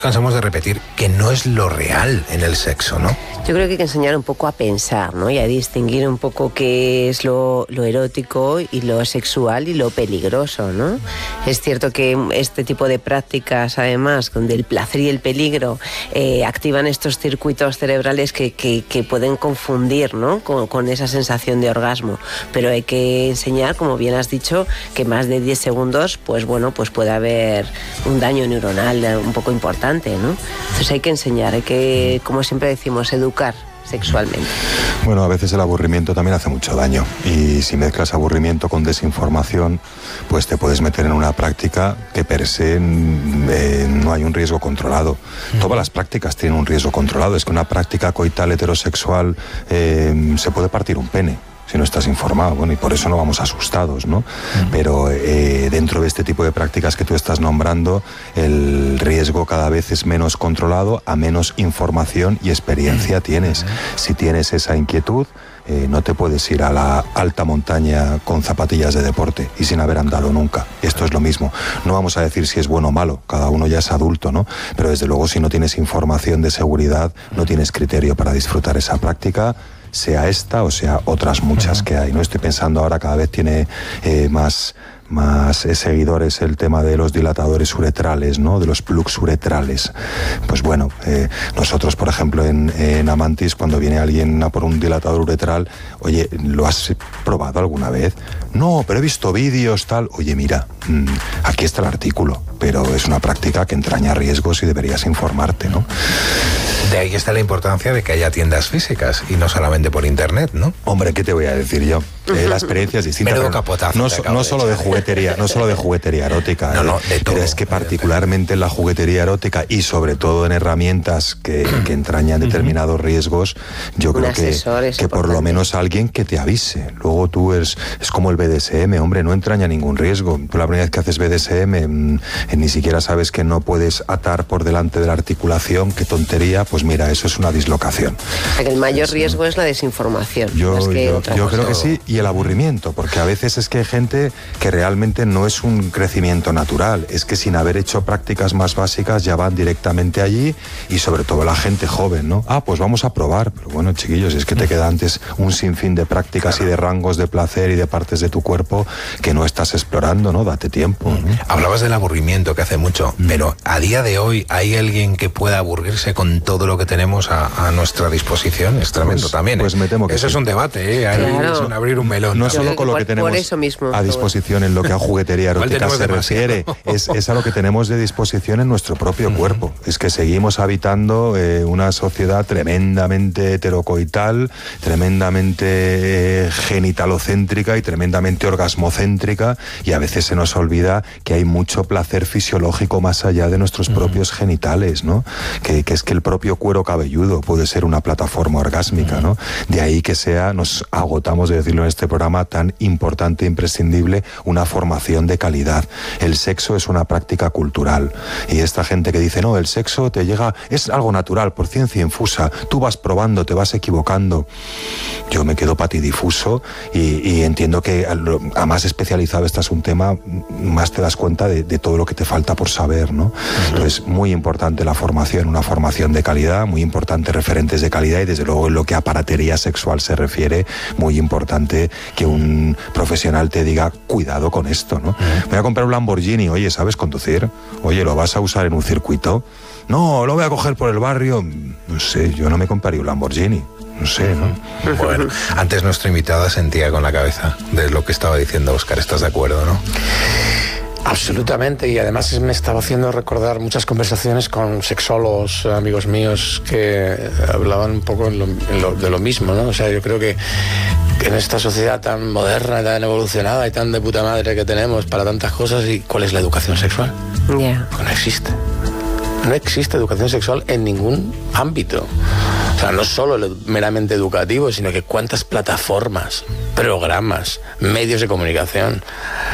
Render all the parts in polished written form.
cansamos de repetir que no es lo real en el sexo, ¿no? Yo creo que hay que enseñar un poco a pensar, ¿no? Y a distinguir un poco qué es lo erótico y lo sexual y lo peligroso, ¿no? Es cierto que este tipo de prácticas, además, donde el placer y el peligro activan estos circuitos cerebrales que pueden confundir, ¿no? Con esa sensación de orgasmo. Pero hay que enseñar, como bien has dicho, que más de 10 segundos, pues bueno, pues puede haber un daño neuronal un poco importante, ¿no? Entonces hay que enseñar, hay que, como siempre decimos, educar sexualmente. Bueno, a veces el aburrimiento también hace mucho daño, y si mezclas aburrimiento con desinformación, pues te puedes meter en una práctica que per se no hay un riesgo controlado. Todas las prácticas tienen un riesgo controlado. Es que una práctica coital heterosexual se puede partir un pene si no estás informado, bueno, y por eso no vamos asustados, ¿no? Pero dentro de este tipo de prácticas que tú estás nombrando, el riesgo cada vez es menos controlado, a menos información y experiencia tienes. Si tienes esa inquietud, no te puedes ir a la alta montaña con zapatillas de deporte y sin haber andado nunca. Esto es lo mismo. No vamos a decir si es bueno o malo, cada uno ya es adulto, ¿no? Pero desde luego, si no tienes información de seguridad, no tienes criterio para disfrutar esa práctica, sea esta o sea otras muchas que hay, ¿no? Estoy pensando ahora, cada vez tiene más seguidores el tema de los dilatadores uretrales, ¿no? De los plugs uretrales. Pues bueno, nosotros, por ejemplo, en Amantis, cuando viene alguien a por un dilatador uretral, oye, ¿lo has probado alguna vez? No, pero he visto vídeos, tal. Oye, mira, aquí está el artículo, pero es una práctica que entraña riesgos y deberías informarte, ¿no? De ahí está la importancia de que haya tiendas físicas y no solamente por internet, ¿no? Hombre, ¿qué te voy a decir yo? La experiencia es distinta. Menudo capotazo. No solo de juguetería, no solo de juguetería erótica. No, de todo. Pero es que particularmente en la juguetería erótica y sobre todo en herramientas que entrañan determinados riesgos, yo creo que por lo menos alguien que te avise. Luego tú es como el BDSM, hombre, no entraña ningún riesgo. Tú la primera vez que haces BDSM ni siquiera sabes que no puedes atar por delante de la articulación, qué tontería, pues mira, eso es una dislocación. O sea, que el mayor riesgo es la desinformación. Yo creo que sí, y el aburrimiento, porque a veces es que hay gente que realmente no es un crecimiento natural, es que sin haber hecho prácticas más básicas ya van directamente allí, y sobre todo la gente joven, ¿no? Pues vamos a probar, pero bueno, chiquillos, es que te queda antes un sinfín de prácticas y de rangos de placer y de partes de tu cuerpo que no estás explorando, ¿no? Date tiempo, ¿no? Hablabas del aburrimiento, que hace mucho, pero a día de hoy hay alguien que pueda aburrirse con todo lo que tenemos a nuestra disposición. Es tremendo también. Pues me temo que eso sí. es un debate, Claro. Es un abrir un melón. No solo con lo que tenemos a disposición en lo que a juguetería erótica se refiere, es a lo que tenemos de disposición en nuestro propio cuerpo. Es que seguimos habitando una sociedad tremendamente heterocoital, tremendamente genitalocéntrica y tremendamente orgasmocéntrica, y a veces se nos olvida que hay mucho placer fisiológico más allá de nuestros propios genitales, ¿no? Que es que el propio cuero cabelludo puede ser una plataforma orgásmica, ¿no? De ahí que nos agotamos de decirlo en este programa, tan importante e imprescindible una formación de calidad. El sexo es una práctica cultural, y esta gente que dice, no, el sexo te llega, es algo natural, por ciencia infusa, tú vas probando, te vas equivocando. Yo me quedo patidifuso y entiendo que a más especializado estás un tema, más te das cuenta de todo lo que te falta por saber, ¿no? Entonces, muy importante la formación, una formación de calidad, muy importante referentes de calidad, y desde luego en lo que a aparatería sexual se refiere, muy importante que un profesional te diga, cuidado con esto, ¿no? Voy a comprar un Lamborghini, oye, ¿sabes conducir? Oye, ¿lo vas a usar en un circuito? No, lo voy a coger por el barrio. No sé, yo no me compraría un Lamborghini. No sé, ¿no? Bueno, antes nuestra invitada sentía con la cabeza de lo que estaba diciendo Óscar. ¿Estás de acuerdo, no? Absolutamente, y además me estaba haciendo recordar muchas conversaciones con sexólogos, amigos míos, que hablaban un poco de lo mismo, ¿no? O sea, yo creo que en esta sociedad tan moderna, tan evolucionada y tan de puta madre que tenemos para tantas cosas, ¿y cuál es la educación sexual? Yeah. No existe. No existe educación sexual en ningún ámbito. O sea, no solo lo meramente educativo, sino que cuántas plataformas, programas, medios de comunicación,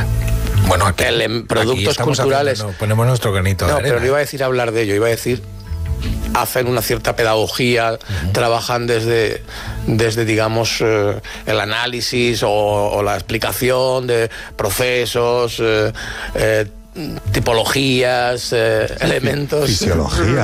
bueno, aquí, productos culturales. Ponemos nuestro granito de arena. Pero no iba a decir hablar de ello, iba a decir hacen una cierta pedagogía, trabajan desde digamos, el análisis o la explicación de procesos, tipologías, elementos. Fisiología.